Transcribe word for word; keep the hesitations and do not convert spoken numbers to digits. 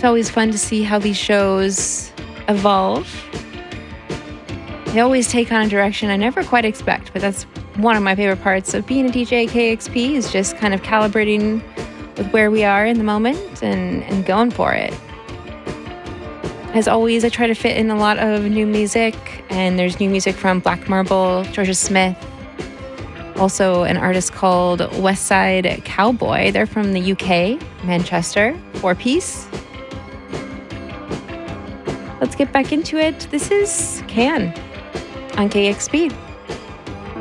It's always fun to see how these shows evolve. They always take on a direction I never quite expect, but that's one of my favorite parts of being a D J at K X P, is just kind of calibrating with where we are in the moment and, and going for it. As always, I try to fit in a lot of new music, and there's new music from Black Marble, Georgia Smith, also an artist called Westside Cowboy. They're from the U K, Manchester, four-piece. Let's get back into it. This is Can on K X P.